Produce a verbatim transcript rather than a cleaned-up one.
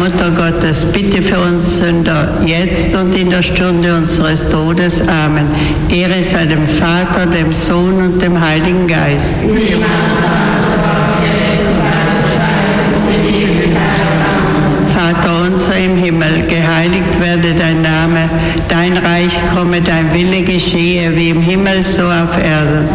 Mutter Gottes, bitte für uns Sünder, jetzt und in der Stunde unseres Todes. Amen. Ehre sei dem Vater, dem Sohn und dem Heiligen Geist. Vater unser im Himmel, geheiligt werde dein Name, dein Reich komme, dein Wille geschehe, wie im Himmel so auf Erden.